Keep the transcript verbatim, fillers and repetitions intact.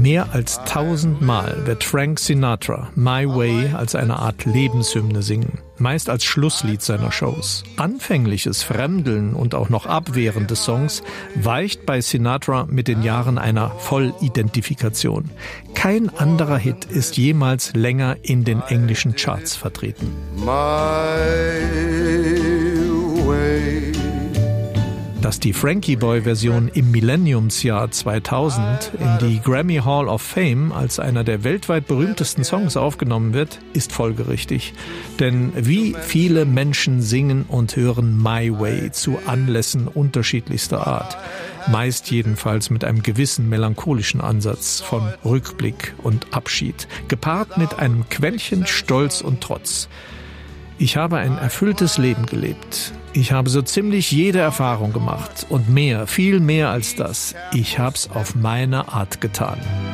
Mehr als tausendmal wird Frank Sinatra My Way als eine Art Lebenshymne singen, meist als Schlusslied seiner Shows. Anfängliches Fremdeln und auch noch Abwehren des Songs weicht bei Sinatra mit den Jahren einer Vollidentifikation. Kein anderer Hit ist jemals länger in den englischen Charts vertreten. My way. Dass die Frankie Boy-Version im Millenniumsjahr zweitausend in die Grammy Hall of Fame als einer der weltweit berühmtesten Songs aufgenommen wird, ist folgerichtig. Denn wie viele Menschen singen und hören My Way zu Anlässen unterschiedlichster Art. Meist jedenfalls mit einem gewissen melancholischen Ansatz von Rückblick und Abschied, gepaart mit einem Quäntchen Stolz und Trotz. Ich habe ein erfülltes Leben gelebt. Ich habe so ziemlich jede Erfahrung gemacht und mehr, viel mehr als das. Ich hab's auf meine Art getan.